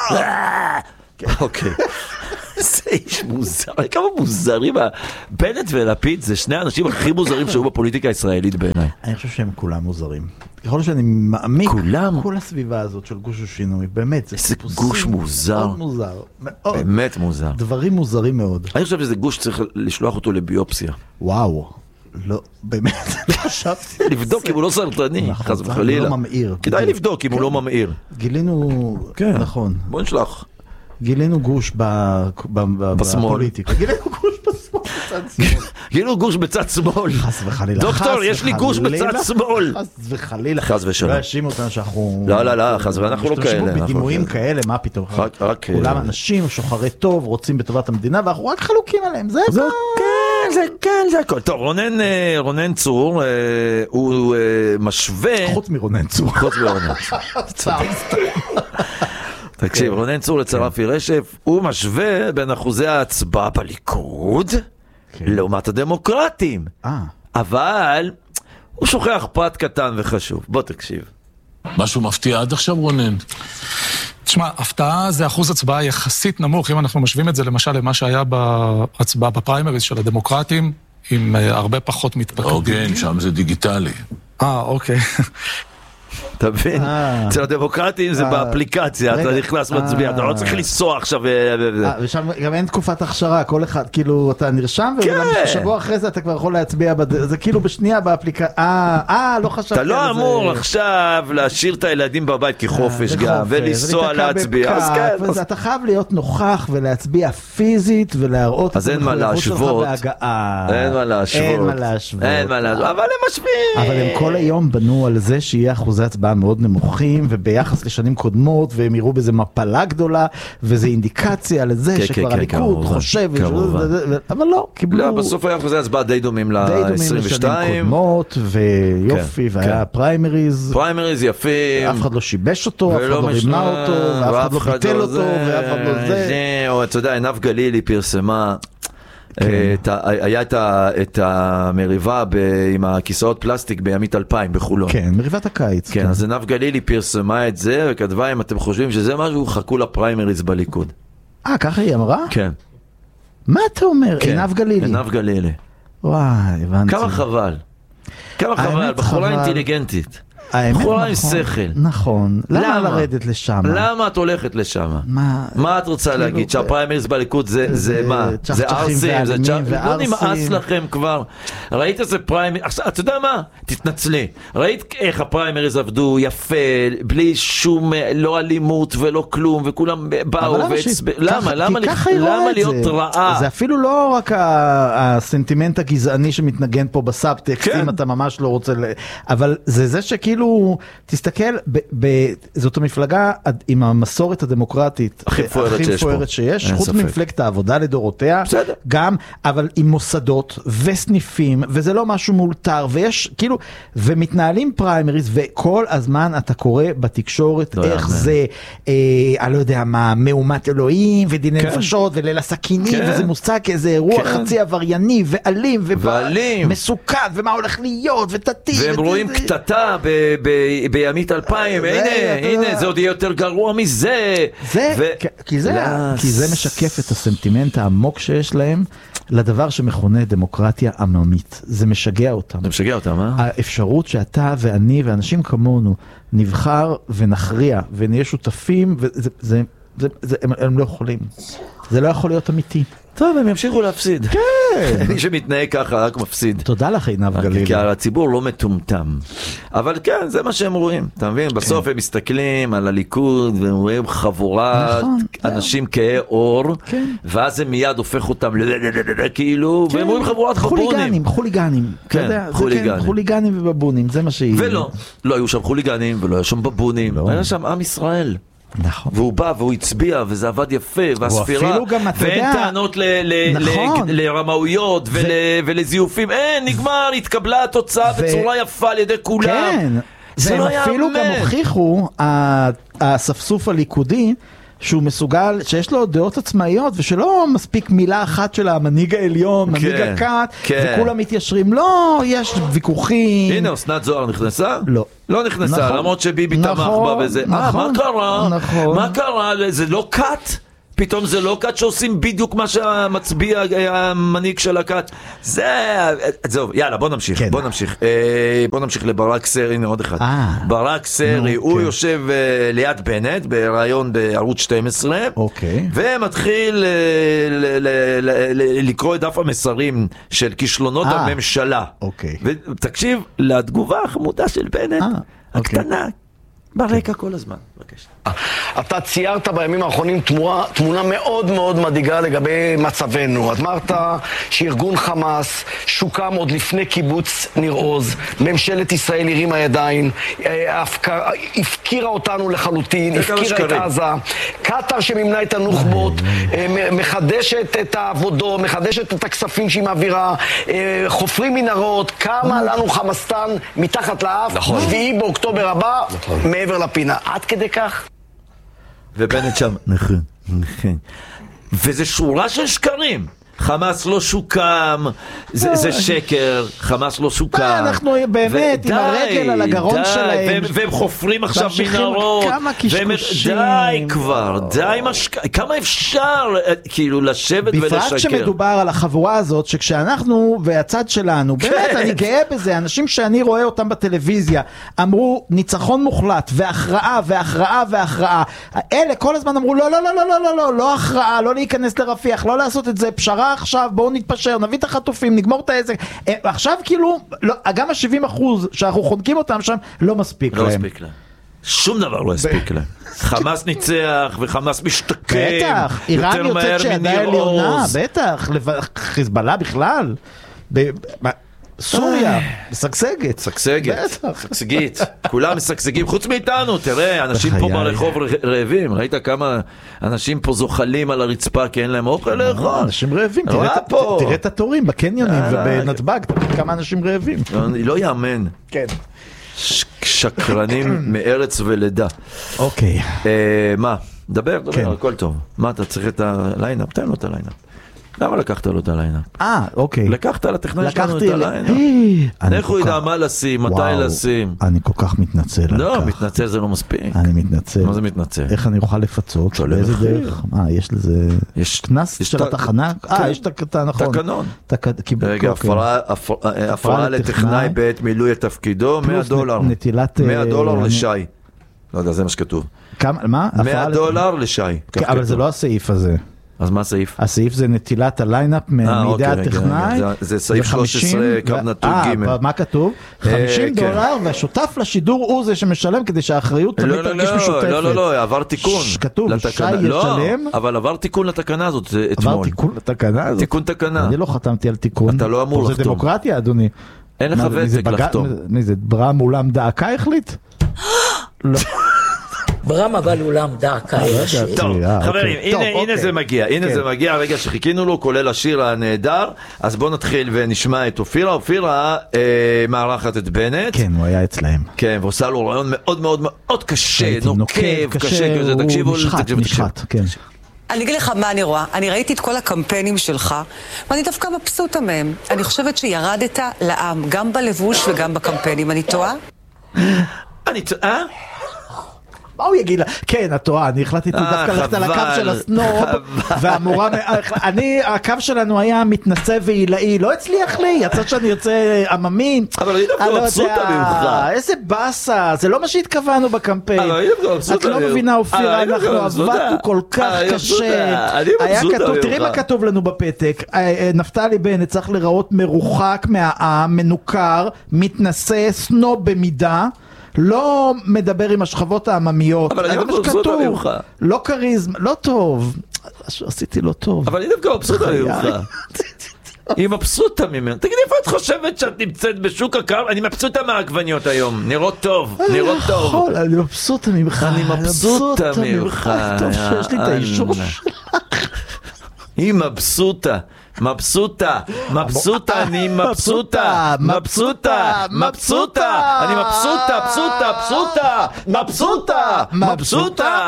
אוקיי. זה איש מוזר, כמה מוזרים, בנט ולפיד זה שני האנשים הכי מוזרים שהיו בפוליטיקה הישראלית בעיניי. אני חושב שהם כולם מוזרים. ככל שאני מעמיק, כל הסביבה הזאת של גוש השינוי, באמת, זה גוש מוזר. מאוד מוזר. באמת מוזר. דברים מוזרים מאוד. אני חושב שזה גוש שצריך לשלוח אותו לביופסיה. וואו. לא, באמת, לא חשבתי. לבדוק אם הוא לא סרטני, חס וחלילה. הוא לא ממאיר. כדאי לבדוק אם הוא לא ממאיר. גילינו, נכון. בוא נשלח. גילינו גוש בפוליטיקה. גילינו גוש בצד שמאל. גילינו גוש בצד שמאל. חס וחלילה. דוקטור, יש לי גוש בצד שמאל. חס וחלילה. חס ושלום. לא יאשים אותנו שאנחנו... לא, חס ואנחנו לא כאלה. משתמשים בדימויים כאלה, מה פתאום? כולם אנשים שוחרי טוב, רוצים בטובת המדינה, ואנחנו רק חלוקים עליהם. זה זה הכל. טוב, רונן צור, הוא משווה... חוץ מרונן צור. תקשיב, רונן צור לצרפי רשף, הוא משווה בין אחוזי ההצבעה בליכוד לעומת הדמוקרטים. אבל הוא שוכח פרט קטן וחשוב. בוא תקשיב. משהו מפתיע עד עכשיו, רונן? תשמע, הפתעה זה אחוז הצבעה יחסית נמוך, אם אנחנו משווים את זה למשל למה שהיה בהצבעה בפריימריז של הדמוקרטים, עם הרבה פחות מתפקדים. אוקיי, שם זה דיגיטלי. אוקיי. אתה מבין? אצל הדמוקרטים זה באפליקציה, אתה נכנס מצביע, אתה לא צריך לנסוע עכשיו. ושם גם אין תקופת הכשרה, כל אחד, כאילו, אתה נרשם, ושבוע אחרי זה אתה כבר יכול להצביע, זה כאילו בשנייה באפליקציה, לא חשבתי על זה. אתה לא אמור עכשיו להשאיר את הילדים בבית כחופש גם, ולנסוע להצביע. אתה חייב להיות נוכח ולהצביע פיזית, ולהראות... אז אין מה להשוות. אין מה להשוות. אבל הם משפיעים. אבל הם כל היום בנו על זה שיהיה אחוזי הצבעה מאוד נמוכים, וביחס לשנים קודמות, והם יראו בזה מפלה גדולה, וזה אינדיקציה לזה שכבר הליכוד חושב, אבל לא, קיבלו... לא, בסוף היה אחוזי הצבעה די דומים ל-22. די דומים לשנים קודמות, ויופי, והיה פריימריז. פריימריז יפים. אף אחד לא שיבש אותו, אף אחד לא רימה אותו, ואף אחד לא ביטל אותו, ואף אחד לא זה. אתה יודע, עינב גלילי פרסמה... היה את המריבה עם הכיסאות פלסטיק בימית 2000 בחולון. כן, מריבת הקיץ. כן, אז עינב גלילי פרסמה את זה וכתבה אם אתם חושבים שזה משהו, חכו לפריימריז בליכוד. ככה היא אמרה? כן. מה אתה אומר? עינב גלילי. עינב גלילי. וואי, הבנתי. כמה חבל. כמה חבל, בחורה אינטליגנטית. בחורה עם שכל. נכון. למה לרדת לשם? למה את הולכת לשם? מה את רוצה להגיד? שהפריימריז בליכוד זה מה? זה ארסים? לא נמאס לכם כבר. ראית איזה פריימריז? אתה יודע מה? תתנצלי. ראית איך הפריימריז עבדו יפה, בלי שום, לא אלימות ולא כלום, וכולם באו למה? למה להיות רעה? זה אפילו לא רק הסנטימנט הגזעני שמתנגן פה בסאבטקסט, אם אתה ממש לא רוצה, אבל זה שכאילו תסתכל, זאת המפלגה עם המסורת הדמוקרטית הכי מפוארת שיש, חוץ ממפלגת העבודה לדורותיה, גם, אבל עם מוסדות וסניפים, וזה לא משהו מאולתר, ויש כאילו, ומתנהלים פריימריז, וכל הזמן אתה קורא בתקשורת איך זה, אני לא יודע מה, מאומת אלוהים, ודיני נפשות, וליל הסכינים, וזה מושג כאיזה אירוע חצי עברייני, ואלים, ומסוכן, ומה הולך להיות, ותתי, והם רואים קטטה בימית 2000, הנה, זה עוד יהיה יותר גרוע מזה. כי זה משקף את הסנטימנט העמוק שיש להם לדבר שמכונה דמוקרטיה עממית. זה משגע אותם. זה משגע אותם, האפשרות שאתה ואני ואנשים כמונו נבחר ונכריע ונהיה שותפים, הם לא יכולים. זה לא יכול להיות אמיתי. טוב, הם ימשיכו להפסיד. כן. מי שמתנהג ככה רק מפסיד. תודה לך, עינב גלילי. כי הציבור לא מטומטם. אבל כן, זה מה שהם רואים. אתה מבין? בסוף הם מסתכלים על הליכוד, והם רואים חבורת אנשים כהי אור, ואז הם מיד הופך אותם כאילו, והם רואים חבורת בבונים. חוליגנים. כן, חוליגנים ובבונים, זה מה שהיא. ולא, לא היו שם חוליגנים, ולא היו שם בבונים. היה שם עם ישראל. נכון. והוא בא והוא הצביע וזה עבד יפה והספירה ואין טענות לרמאויות ולזיופים, אין, נגמר, התקבלה התוצאה בצורה יפה על ידי כולם. כן, והם אפילו גם הוכיחו, הספסוף הליכודי, שהוא מסוגל, שיש לו דעות עצמאיות, ושלא מספיק מילה אחת של המנהיג העליון, מנהיג הכת, וכולם מתיישרים. לא, יש ויכוחים. הנה, אסנת זוהר נכנסה? לא. לא נכנסה, למרות שביבי תמך בה וזה. מה קרה? מה קרה? זה לא כת? פתאום זה לא כת שעושים בדיוק מה שהמצביע המנהיג של הכת. זהו, יאללה, בוא נמשיך. בוא נמשיך לברק סרי, הנה עוד אחד. ברק סרי, הוא יושב ליד בנט, ברעיון בערוץ 12, ומתחיל לקרוא את דף המסרים של כישלונות הממשלה. ותקשיב לתגובה החמודה של בנט, הקטנה, ברקע כל הזמן. אתה ציירת בימים האחרונים תמונה מאוד מאוד מדאיגה לגבי מצבנו. אמרת שארגון חמאס שוקם עוד לפני קיבוץ ניר עוז, ממשלת ישראל הרימה ידיים, הפקירה אותנו לחלוטין, הפקירה את עזה, קטר שמימנה את הנוח'בות, מחדשת את העבודו, מחדשת את הכספים שהיא מעבירה, חופרים מנהרות, כמה לנו חמאסטן מתחת לאף, 7 באוקטובר הבא, מעבר לפינה. עד כדי כך? ובנט שם, נכון. וזה שורה של שקרים. חמאס לא שוקם, זה שקר, חמאס לא שוקם. אנחנו באמת עם הרגל על הגרון שלהם. והם חופרים עכשיו מנהרות. כמה קשקושים. די כבר, די כמה אפשר כאילו לשבת ולשקר. בפרט שמדובר על החבורה הזאת, שכשאנחנו והצד שלנו, באמת אני גאה בזה, אנשים שאני רואה אותם בטלוויזיה, אמרו ניצחון מוחלט, והכרעה, והכרעה, והכרעה. אלה כל הזמן אמרו לא, לא, לא, לא, לא, לא, לא הכרעה, לא להיכנס לרפיח, לא לעשות את זה, פשרה עכשיו, בואו נתפשר, נביא את החטופים, נגמור את העסק. עכשיו כאילו, גם ה-70% שאנחנו חונקים אותם שם, לא מספיק להם. לא מספיק להם. שום דבר לא הספיק להם. חמאס ניצח, וחמאס משתקם. בטח, איראן יוצאת שידה עליונה, בטח, חיזבאללה בכלל. סוריה, משגשגת. משגשגית. כולם משגשגים, חוץ מאיתנו, תראה, אנשים פה ברחוב רעבים, ראית כמה אנשים פה זוחלים על הרצפה כי אין להם אוכל לאכול? אנשים רעבים, תראה את התורים בקניונים ובנתב"ג, כמה אנשים רעבים. לא יאמן. כן. שקרנים מארץ ולידה. אוקיי. מה? דבר, הכל טוב. מה, אתה צריך את הליינאפ? תן לו את הליינאפ. למה לקחת לו את הליינאפ? אוקיי. לקחת לטכנאי שלנו את הליינאפ. איך הוא ידע מה לשים, מתי לשים? אני כל כך מתנצל. לא, מתנצל זה לא מספיק. אני מתנצל. מה זה מתנצל? איך אני אוכל לפצות? באיזה דרך? יש לזה... יש כנס של התחנה? יש נכון. תקנון. רגע, הפרעה לטכנאי בעת מילוי התפקידו, $100. $100 לשי. לא יודע, זה מה שכתוב. מה? $100 לשי. אבל זה לא הסעיף הזה. אז מה הסעיף? הסעיף זה נטילת הליינאפ מידי הטכנאי. זה סעיף 13 קו נתון ג'. מה כתוב? $50 והשותף לשידור הוא זה שמשלם כדי שהאחריות תמיד תרגיש משותפת. לא, עבר תיקון. כתוב, שי ישלם. אבל עבר תיקון לתקנה הזאת אתמול. עבר תיקון לתקנה הזאת? תיקון תקנה. אני לא חתמתי על תיקון. אתה לא אמור לחתום. זה דמוקרטיה, אדוני. אין לך ותק לחתום. מי זה, ברם אולם דאקה החליט? לא. ברם אבל אולם דאקה יש. טוב, חברים, הנה זה מגיע, הרגע שחיכינו לו, כולל השיר הנהדר, אז בואו נתחיל ונשמע את אופירה. אופירה מארחת את בנט. כן, הוא היה אצלהם. כן, ועושה לו רעיון מאוד מאוד מאוד קשה, נוקב, קשה, תקשיבו, נשחט, כן. אני אגיד לך מה אני רואה. אני ראיתי את כל הקמפיינים שלך, ואני דווקא מבסוטה מהם. אני חושבת שירדת לעם, גם בלבוש וגם בקמפיינים. אני טועה? אני טועה? מה הוא יגיד לה? כן, את טועה, אני החלטתי דווקא ללכת על הקו של הסנוב, והמורה, הקו שלנו היה מתנשא ועילאי, לא הצליח לי, יצא שאני יוצא עממי. אבל אני דווקא מבסוטה ממך. איזה בסה, זה לא מה שהתכוונו בקמפיין. את לא מבינה, אופירה, אנחנו עבדנו כל כך קשה. היה כתוב, תראי מה כתוב לנו בפתק, נפתלי בנט צריך לראות מרוחק מהעם, מנוכר, מתנשא, סנוב במידה, לא מדבר עם השכבות העממיות. אבל אני מבסוטה ממך. לא קריזמה, לא טוב. עשיתי לא טוב. אבל אני דווקא מבסוטה ממך. היא מבסוטה ממנו. תגיד, איפה את חושבת שאת נמצאת בשוק הקר? אני מבסוטה מהעגבניות היום. נראות טוב, נראות טוב. אני מבסוטה ממך. אני מבסוטה ממך. טוב שיש לי את האישור שלך. היא מבסוטה. מבסוטה, מבסוטה, אני מבסוטה, מבסוטה, מבסוטה, אני מבסוטה, מבסוטה, מבסוטה, מבסוטה, מבסוטה.